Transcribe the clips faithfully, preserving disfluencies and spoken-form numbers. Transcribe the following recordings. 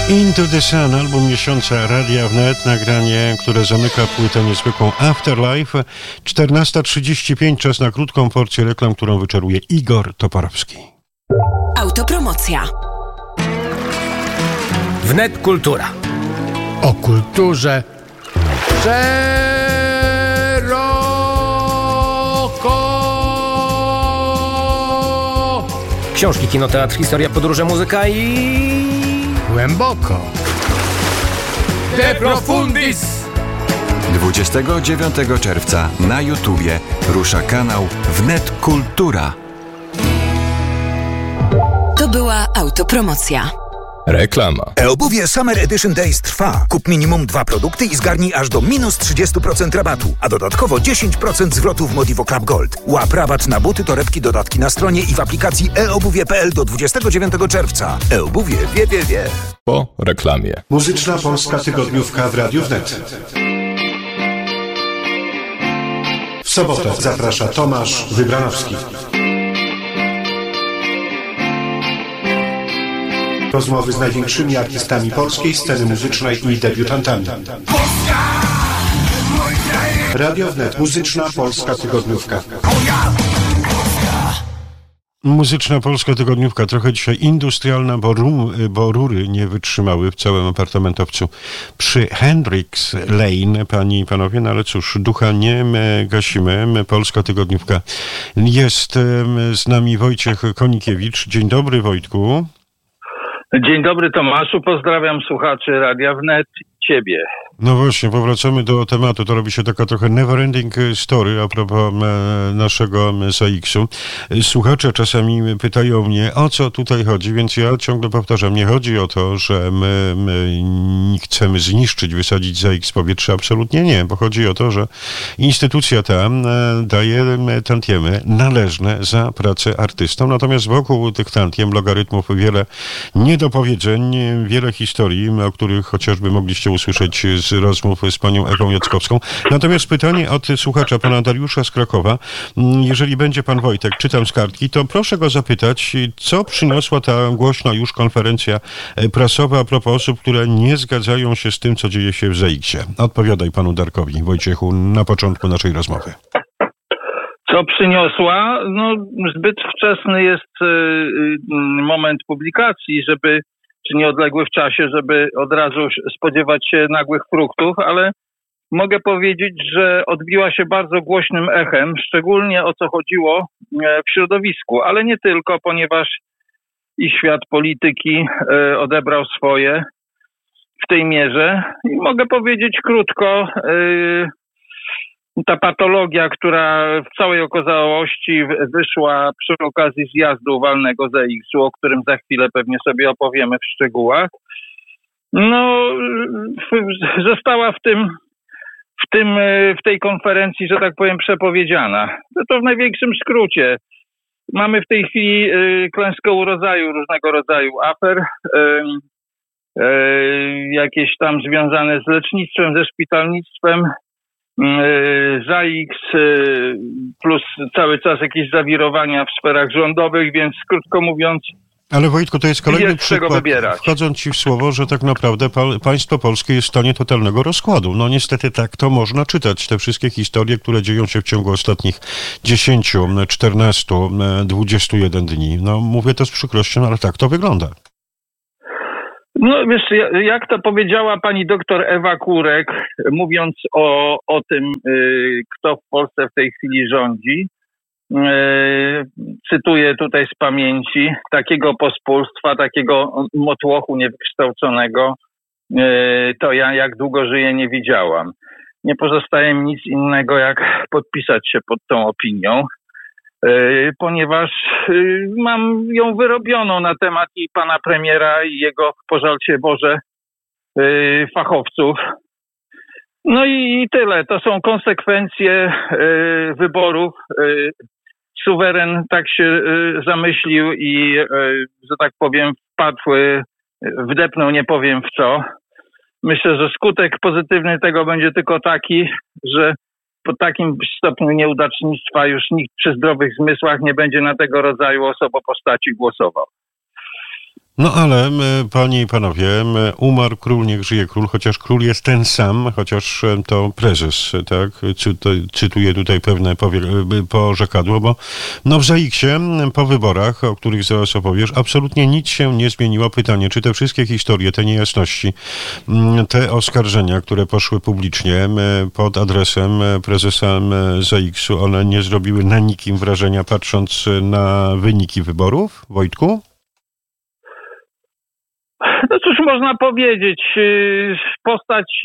Into the Sun, album miesiąca Radia Wnet, nagranie, które zamyka płytę niezwykłą Afterlife. czternasta trzydzieści pięć, czas na krótką porcję reklam, którą wyczeruje Igor Toporowski. Autopromocja. Wnet Kultura. O kulturze szeroko. Książki, kino, teatr, historia, podróże, muzyka i... głęboko. De Profundis. dwudziestego dziewiątego czerwca na YouTubie rusza kanał Wnet Kultura. To była autopromocja. Reklama. E-obuwie Summer Edition Days trwa. Kup minimum dwa produkty i zgarnij aż do minus trzydzieści procent rabatu, a dodatkowo dziesięć procent zwrotu w Modivo Club Gold. Łap rabat na buty, torebki, dodatki na stronie i w aplikacji e obuwie kropka p l do dwudziestego dziewiątego czerwca. E-obuwie wie, wie, wie. Po reklamie. Muzyczna Polska Tygodniówka w Radiu Wnet. W sobotę zaprasza Tomasz Wybranowski. Rozmowy z największymi artystami polskiej sceny muzycznej i debiutantami. Radio Wnet. Muzyczna Polska Tygodniówka. Muzyczna Polska Tygodniówka, trochę dzisiaj industrialna, bo, rum, bo rury nie wytrzymały w całym apartamentowcu przy Hendrix Lane, panie i panowie, no ale cóż, ducha nie gasimy. Polska Tygodniówka. Jest z nami Wojciech Konikiewicz. Dzień dobry, Wojtku. Dzień dobry, Tomaszu, pozdrawiam słuchaczy Radia Wnet i ciebie. No właśnie, powracamy do tematu. To robi się taka trochę never-ending story a propos naszego Z X-u. Słuchacze czasami pytają mnie, o co tutaj chodzi, więc ja ciągle powtarzam, nie chodzi o to, że my, my chcemy zniszczyć, wysadzić Z X z powietrza, absolutnie nie, bo chodzi o to, że instytucja ta daje tantiemy należne za pracę artystom, natomiast wokół tych tantiem, logarytmów wiele niedopowiedzeń, wiele historii, o których chociażby mogliście usłyszeć z rozmów z panią Ewą Jackowską. Natomiast pytanie od słuchacza, pana Dariusza z Krakowa. Jeżeli będzie pan Wojtek, czytam z kartki, to proszę go zapytać, co przyniosła ta głośna już konferencja prasowa a propos osób, które nie zgadzają się z tym, co dzieje się w Z X-ie. Odpowiadaj panu Darkowi, Wojciechu, na początku naszej rozmowy. Co przyniosła? No, zbyt wczesny jest y, y, moment publikacji, żeby, czy nieodległy w czasie, żeby od razu spodziewać się nagłych fruktów, ale mogę powiedzieć, że odbiła się bardzo głośnym echem, szczególnie o co chodziło w środowisku, ale nie tylko, ponieważ i świat polityki y, odebrał swoje w tej mierze. I mogę powiedzieć krótko, y, ta patologia, która w całej okazałości wyszła przy okazji zjazdu walnego Z X-u, o którym za chwilę pewnie sobie opowiemy w szczegółach, no została w tym, w tym, w tej konferencji, że tak powiem, przepowiedziana. No to w największym skrócie. Mamy w tej chwili klęskę urodzaju, różnego rodzaju afer, jakieś tam związane z lecznictwem, ze szpitalnictwem, Z X plus cały czas jakieś zawirowania w sferach rządowych, więc krótko mówiąc, ale Wojtku, to jest kolejny jest przykład, wchodząc ci w słowo, że tak naprawdę pa- państwo polskie jest w stanie totalnego rozkładu. No niestety tak to można czytać. Te wszystkie historie, które dzieją się w ciągu ostatnich dziesięciu, czternastu, dwudziestu jeden dni. No mówię to z przykrością, ale tak to wygląda. No wiesz, jak to powiedziała pani doktor Ewa Kurek, mówiąc o, o tym, y, kto w Polsce w tej chwili rządzi, y, cytuję tutaj z pamięci, takiego pospólstwa, takiego motłochu niewykształconego, y, to ja jak długo żyję nie widziałam. Nie pozostaje mi nic innego, jak podpisać się pod tą opinią, ponieważ mam ją wyrobioną na temat i pana premiera i jego, pożalcie Boże, fachowców. No i tyle. To są konsekwencje wyborów. Suweren tak się zamyślił i, że tak powiem, wpadł, wdepnął nie powiem w co. Myślę, że skutek pozytywny tego będzie tylko taki, że po takim stopniu nieudacznictwa już nikt przy zdrowych zmysłach nie będzie na tego rodzaju osobopostaci głosował. No ale, panie i panowie, umarł król, niech żyje król, chociaż król jest ten sam, chociaż to prezes, tak? Cytuję tutaj pewne porzekadło, bo no w Zaiksie po wyborach, o których zaraz opowiesz, absolutnie nic się nie zmieniło. Pytanie, czy te wszystkie historie, te niejasności, te oskarżenia, które poszły publicznie pod adresem prezesa Zaiksu, one nie zrobiły na nikim wrażenia, patrząc na wyniki wyborów, Wojtku? No cóż można powiedzieć, postać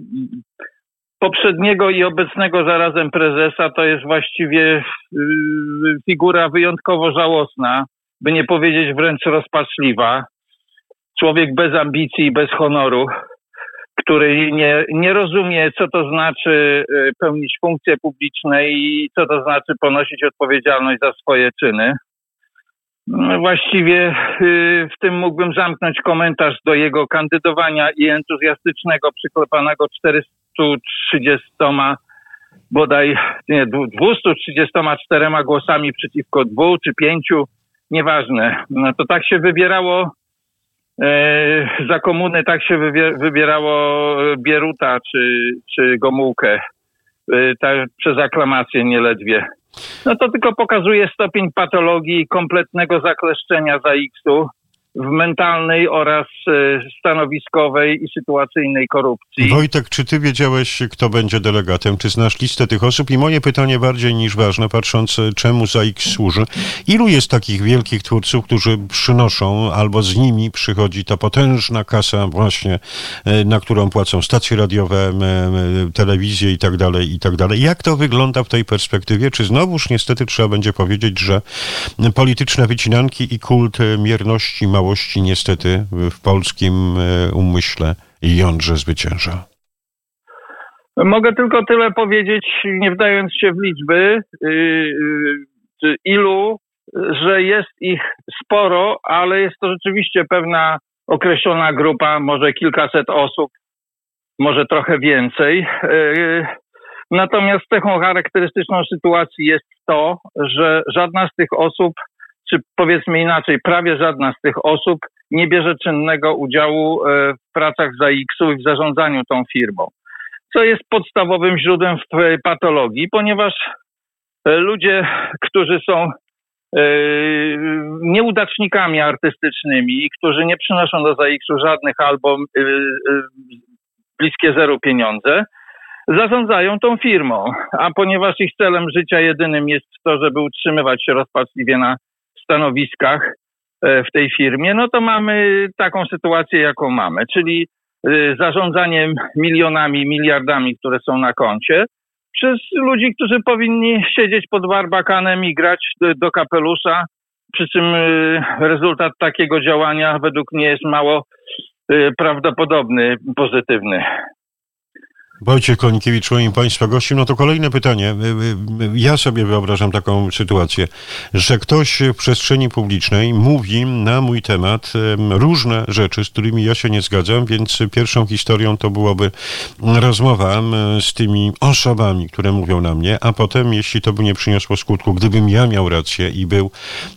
poprzedniego i obecnego zarazem prezesa to jest właściwie figura wyjątkowo żałosna, by nie powiedzieć wręcz rozpaczliwa. Człowiek bez ambicji i bez honoru, który nie, nie rozumie, co to znaczy pełnić funkcje publiczne i co to znaczy ponosić odpowiedzialność za swoje czyny. Właściwie w tym mógłbym zamknąć komentarz do jego kandydowania i entuzjastycznego, przyklepanego czterystu trzydziestoma, bodaj nie, dwieście trzydzieści cztery głosami przeciwko dwóm czy pięciu, nieważne. No to tak się wybierało e, za komuny, tak się wybier- wybierało Bieruta czy, czy Gomułkę e, tak, przez aklamację nieledwie. No to tylko pokazuje stopień patologii, kompletnego zakleszczenia Zaiksu w mentalnej oraz stanowiskowej i sytuacyjnej korupcji. Wojtek, czy ty wiedziałeś, kto będzie delegatem? Czy znasz listę tych osób? I moje pytanie bardziej niż ważne, patrząc czemu Zaiks służy. Ilu jest takich wielkich twórców, którzy przynoszą, albo z nimi przychodzi ta potężna kasa właśnie, na którą płacą stacje radiowe, telewizje i tak dalej, i tak dalej. Jak to wygląda w tej perspektywie? Czy znowuż niestety trzeba będzie powiedzieć, że polityczne wycinanki i kult mierności, małości niestety w polskim umyśle jądrze zwycięża? Mogę tylko tyle powiedzieć, nie wdając się w liczby, yy, ilu, że jest ich sporo, ale jest to rzeczywiście pewna określona grupa, może kilkaset osób, może trochę więcej. Yy, natomiast cechą charakterystyczną sytuacji jest to, że żadna z tych osób, czy powiedzmy inaczej, prawie żadna z tych osób nie bierze czynnego udziału w pracach Zaiksu i w zarządzaniu tą firmą, co jest podstawowym źródłem w patologii, ponieważ ludzie, którzy są nieudacznikami artystycznymi i którzy nie przynoszą do Zaiksu żadnych albo bliskie zeru pieniądze, zarządzają tą firmą, a ponieważ ich celem życia jedynym jest to, żeby utrzymywać się rozpaczliwie na stanowiskach w tej firmie, no to mamy taką sytuację, jaką mamy, czyli zarządzaniem milionami, miliardami, które są na koncie, przez ludzi, którzy powinni siedzieć pod barbakanem i grać do, do kapelusza, przy czym rezultat takiego działania według mnie jest mało prawdopodobny, pozytywny. Wojciech Kolnikiewicz, moim Państwa gościem. No to kolejne pytanie. Ja sobie wyobrażam taką sytuację, że ktoś w przestrzeni publicznej mówi na mój temat różne rzeczy, z którymi ja się nie zgadzam, więc pierwszą historią to byłoby rozmowa z tymi osobami, które mówią na mnie, a potem, jeśli to by nie przyniosło skutku, gdybym ja miał rację i był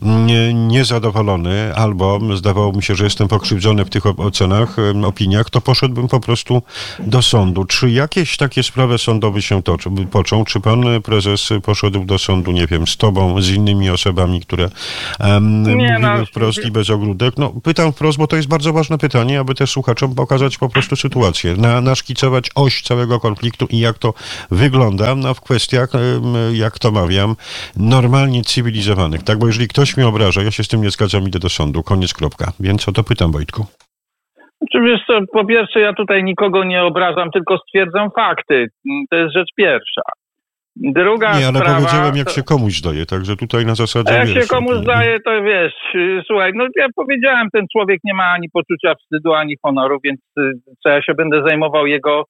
niezadowolony, albo zdawało mi się, że jestem pokrzywdzony w tych ocenach, opiniach, to poszedłbym po prostu do sądu. Czy jak Jakieś takie sprawy sądowe się toczą, począ? Czy pan prezes poszedł do sądu, nie wiem, z tobą, z innymi osobami, które um, mówiły no, wprost i bez ogródek? No, pytam wprost, bo to jest bardzo ważne pytanie, aby też słuchaczom pokazać po prostu sytuację, na, naszkicować oś całego konfliktu i jak to wygląda no, w kwestiach, jak to mawiam, normalnie cywilizowanych. Tak, bo jeżeli ktoś mnie obraża, ja się z tym nie zgadzam, idę do sądu, koniec, kropka. Więc o to pytam, Wojtku. Wiesz co, po pierwsze, ja tutaj nikogo nie obrażam, tylko stwierdzam fakty. To jest rzecz pierwsza. Druga Nie, ale sprawa, powiedziałem, jak to... się komuś zdaje, także tutaj na zasadzie... Jak wiesz, się komuś zdaje, to wiesz, słuchaj, no ja powiedziałem, ten człowiek nie ma ani poczucia wstydu, ani honoru, więc co ja się będę zajmował jego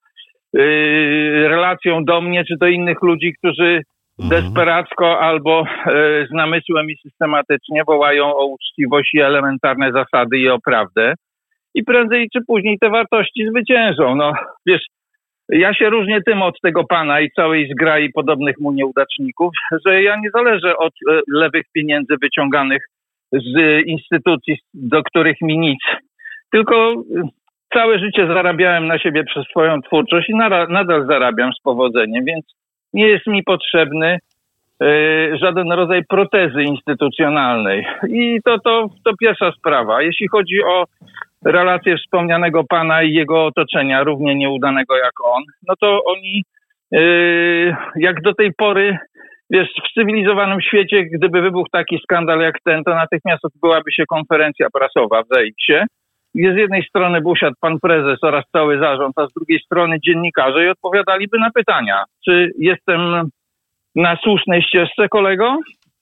yy, relacją do mnie, czy do innych ludzi, którzy mhm. desperacko albo yy, z namysłem i systematycznie wołają o uczciwość i elementarne zasady i o prawdę. I prędzej czy później te wartości zwyciężą. No, wiesz, ja się różnię tym od tego pana i całej zgrai podobnych mu nieudaczników, że ja nie zależę od lewych pieniędzy wyciąganych z instytucji, do których mi nic. Tylko całe życie zarabiałem na siebie przez swoją twórczość i nadal, nadal zarabiam z powodzeniem, więc nie jest mi potrzebny y, żaden rodzaj protezy instytucjonalnej. I to, to, to pierwsza sprawa. Jeśli chodzi o relacje wspomnianego pana i jego otoczenia, równie nieudanego jak on, no to oni y, jak do tej pory, wiesz, w cywilizowanym świecie, gdyby wybuchł taki skandal jak ten, to natychmiast odbyłaby się konferencja prasowa w ZAIKS-ie, gdzie z jednej strony by usiadł pan prezes oraz cały zarząd, a z drugiej strony dziennikarze i odpowiadaliby na pytania. Czy jestem na słusznej ścieżce, kolego?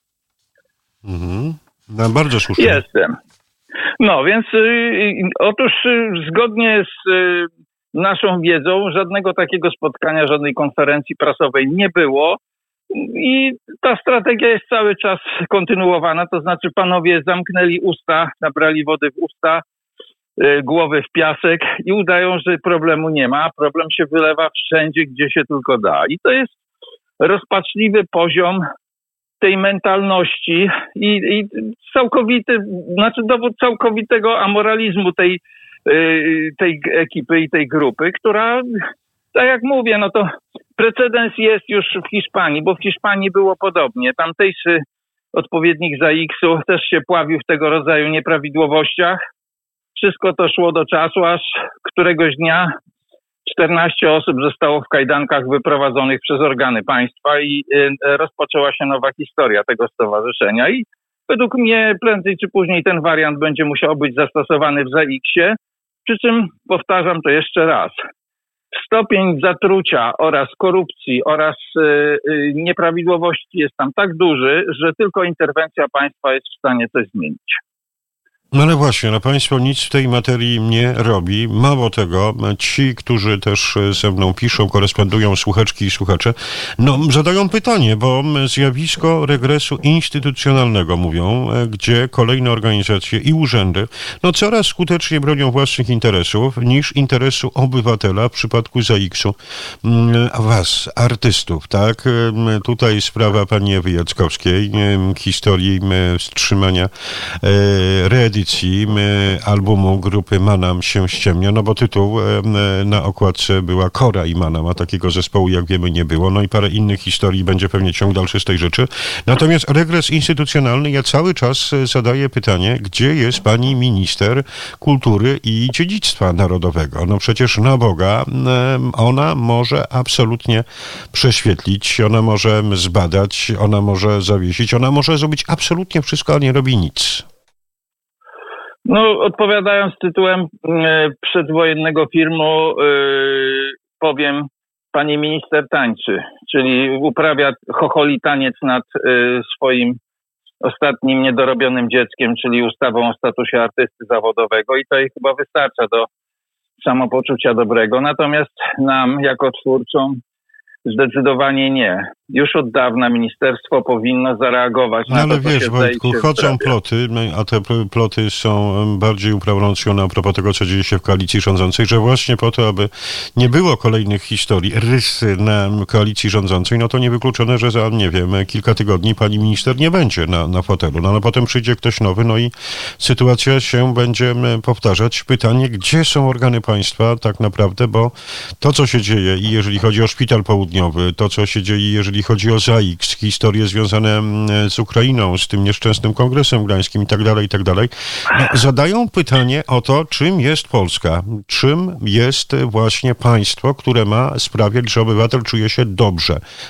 Mhm. No, bardzo słusznie. Jestem. No, więc y, otóż y, zgodnie z y, naszą wiedzą żadnego takiego spotkania, żadnej konferencji prasowej nie było i ta strategia jest cały czas kontynuowana, to znaczy panowie zamknęli usta, nabrali wody w usta, głowy w piasek i udają, że problemu nie ma, a problem się wylewa wszędzie, gdzie się tylko da. I to jest rozpaczliwy poziom tej mentalności i, i całkowity, znaczy dowód całkowitego amoralizmu tej, tej ekipy i tej grupy, która, tak jak mówię, no to precedens jest już w Hiszpanii, bo w Hiszpanii było podobnie. Tamtejszy odpowiednik ZAIKS-u też się pławił w tego rodzaju nieprawidłowościach. Wszystko to szło do czasu, aż któregoś dnia czternaście osób zostało w kajdankach wyprowadzonych przez organy państwa i rozpoczęła się nowa historia tego stowarzyszenia. I według mnie prędzej czy później ten wariant będzie musiał być zastosowany w ZAIKS-ie. Przy czym, powtarzam to jeszcze raz, stopień zatrucia oraz korupcji oraz yy, nieprawidłowości jest tam tak duży, że tylko interwencja państwa jest w stanie coś zmienić. No ale właśnie, no państwo nic w tej materii nie robi. Mało tego, ci, którzy też ze mną piszą, korespondują, słuchaczki i słuchacze, no zadają pytanie, bo zjawisko regresu instytucjonalnego mówią, gdzie kolejne organizacje i urzędy, no coraz skuteczniej bronią własnych interesów niż interesu obywatela w przypadku ZAIKS-u. Was, artystów, tak? Tutaj sprawa pani Ewy Jackowskiej, historii wstrzymania reedycji albumu grupy Manam się ściemnia, no bo tytuł na okładce była Kora i Manam, a takiego zespołu, jak wiemy, nie było. No i parę innych historii, będzie pewnie ciąg dalszy z tej rzeczy. Natomiast regres instytucjonalny, ja cały czas zadaję pytanie, gdzie jest pani minister kultury i dziedzictwa narodowego? No przecież na Boga, ona może absolutnie prześwietlić, ona może zbadać, ona może zawiesić, ona może zrobić absolutnie wszystko, a nie robi nic. No, odpowiadając tytułem e, przedwojennego filmu, e, powiem, pani minister tańczy, czyli uprawia chocholi taniec nad e, swoim ostatnim niedorobionym dzieckiem, czyli ustawą o statusie artysty zawodowego i to jej chyba wystarcza do samopoczucia dobrego. Natomiast nam, jako twórcom, zdecydowanie nie. Już od dawna ministerstwo powinno zareagować no na ale to, co wiesz, się Wojtku, chodzą ploty, a te ploty są bardziej uprawomocnione a propos tego, co dzieje się w koalicji rządzącej, że właśnie po to, aby nie było kolejnych historii, rysy na koalicji rządzącej, no to niewykluczone, że za, nie wiem, kilka tygodni pani minister nie będzie na, na fotelu. No ale potem przyjdzie ktoś nowy, no i sytuacja się będzie powtarzać. Pytanie, gdzie są organy państwa tak naprawdę, bo to, co się dzieje i jeżeli chodzi o Szpital Południowy, to, co się dzieje, jeżeli chodzi o ZAIKS, historie związane z Ukrainą, z tym nieszczęsnym kongresem gdańskim i tak dalej, i tak dalej, no, zadają pytanie o to, czym jest Polska, czym jest właśnie państwo, które ma sprawiać, że obywatel czuje się dobrze.